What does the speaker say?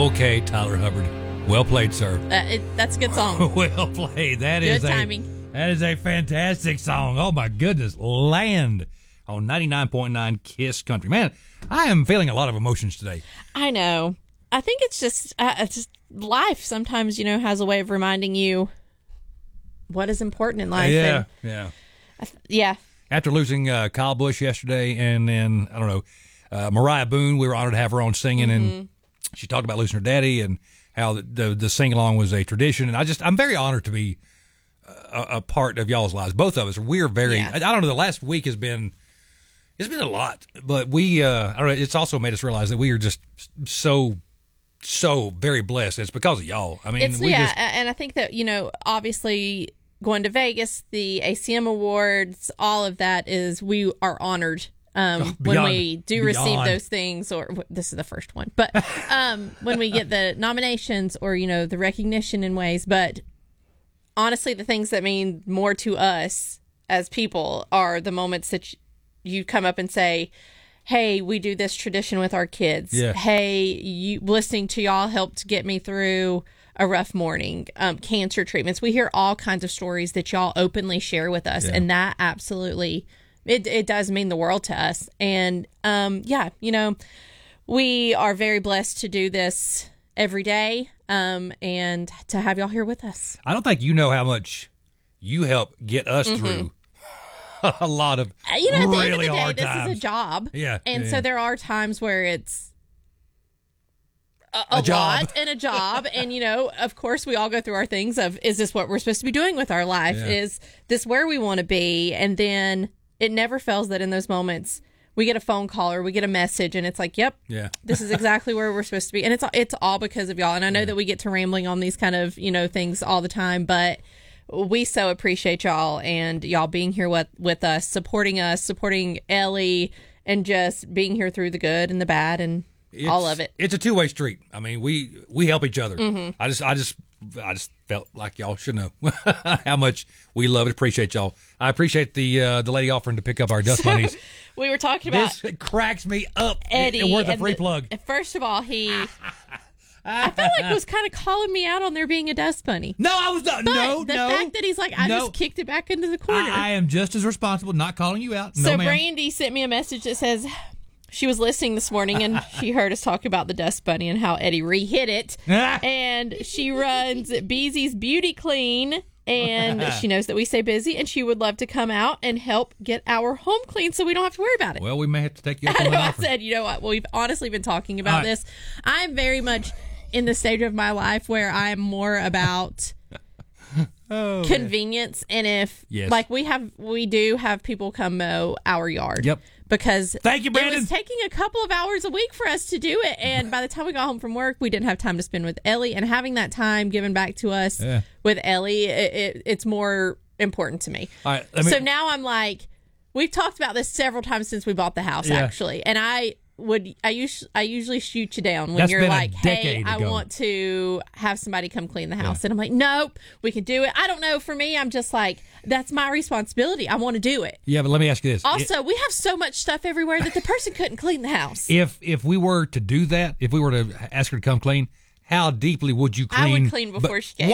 Okay, Tyler Hubbard. Well played, sir. That's a good song. Well played. Good timing. That is a fantastic song. Oh, my goodness. Land on 99.9 KISS Country. Man, I am feeling a lot of emotions today. I know. I think it's just life sometimes, has a way of reminding you what is important in life. Yeah. After losing Kyle Busch yesterday, and then, I don't know, Mariah Boone, we were honored to have her on singing, and she talked about losing her daddy and how the sing-along was a tradition. And I'm very honored to be a part of y'all's lives. Both of us. We're very, I don't know, the last week it's been a lot, but I don't know, it's also made us realize that we are just so very blessed. It's because of y'all. I mean, and I think that, obviously going to Vegas, the ACM Awards, all of that we are honored when we do receive those things, or this is the first one, but when we get the nominations or, the recognition in ways. But honestly, the things that mean more to us as people are the moments that you come up and say, hey, we do this tradition with our kids. Yeah. Hey, listening to y'all helped get me through a rough morning. Cancer treatments. We hear all kinds of stories that y'all openly share with us. Yeah. And that absolutely, it does mean the world to us. And we are very blessed to do this every day and to have y'all here with us. I don't think you know how much you help get us through a lot of at the really end of the day, hard this times. is a job. Yeah. And so there are times where it's a job. lot and a job. And, of course, we all go through our things of, is this what we're supposed to be doing with our life? Yeah. Is this where we want to be? And then it never fails that in those moments, we get a phone call or we get a message and it's like, yep, this is exactly where we're supposed to be. And it's all because of y'all. And I know that we get to rambling on these kind of, things all the time, but we so appreciate y'all and y'all being here with us, supporting Ellie, and just being here through the good and the bad and all of it. It's a two-way street. I mean, we help each other. Mm-hmm. I just felt like y'all should know how much we love and appreciate y'all. I appreciate the lady offering to pick up our dust bunnies. We were talking about this cracks me up. Eddie, worth a free plug. First of all, I feel like was kind of calling me out on there being a dust bunny. No, I was not. But the fact that he's like, I just kicked it back into the corner. I am just as responsible, not calling you out. So no, Brandy sent me a message that says she was listening this morning and she heard us talk about the dust bunny and how Eddie re-hit it. And she runs Beezy's Beauty Clean. And she knows that we stay busy, and she would love to come out and help get our home clean so we don't have to worry about it. Well, we may have to take you up on that offer. I said, you know what? Well, we've honestly been talking about this. I'm very much in the stage of my life where I'm more about convenience. And if, like, we do have people come mow our yard. Yep. Because thank you, Brandon. It was taking a couple of hours a week for us to do it. And by the time we got home from work, we didn't have time to spend with Ellie. And having that time given back to us with Ellie, it's more important to me. All right, so now I'm like, we've talked about this several times since we bought the house, actually. And I usually shoot you down when you're like, hey, I want to have somebody come clean the house. And I'm like, nope, we can do it. I don't know. For me, I'm just like, that's my responsibility. I want to do it. Yeah, but let me ask you this. Also, we have so much stuff everywhere that the person couldn't clean the house. If we were to do that, if we were to ask her to come clean, how deeply would you clean? I would clean before she came.